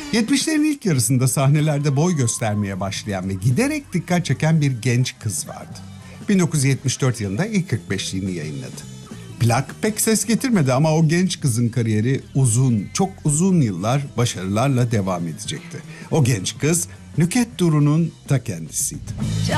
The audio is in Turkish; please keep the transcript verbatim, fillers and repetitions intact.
yetmişlerin ilk yarısında sahnelerde boy göstermeye başlayan ve giderek dikkat çeken bir genç kız vardı. bin dokuz yüz yetmiş dört yılında ilk kırk beşliğini yayınladı. Plak pek ses getirmedi ama o genç kızın kariyeri uzun, çok uzun yıllar başarılarla devam edecekti. O genç kız Nükhet Duru'nun ta kendisiydi.